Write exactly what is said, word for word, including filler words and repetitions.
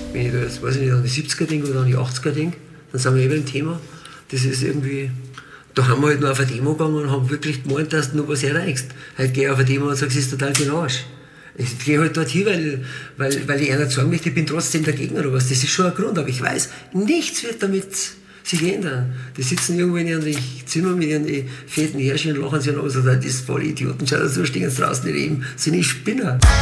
Wenn ich da jetzt, weiß ich nicht, an die siebziger denke oder an die achtziger denke, dann sind wir eben im Thema. Das ist irgendwie, da haben wir halt nur auf eine Demo gegangen und haben wirklich gemeint, dass du noch was erreichst. Heute gehe ich auf eine Demo und sage, es ist total für den Arsch. Ich gehe halt dort hin, weil, weil, weil ich einer sagen möchte, ich bin trotzdem dagegen oder was. Das ist schon ein Grund, aber ich weiß, nichts wird damit sich ändern. Die sitzen irgendwo in ihren Zimmern mit ihren fetten Härchen und lachen sich an, also das ist voll Idioten. Schau, so stehen sie draußen, die reden, sind die Spinner.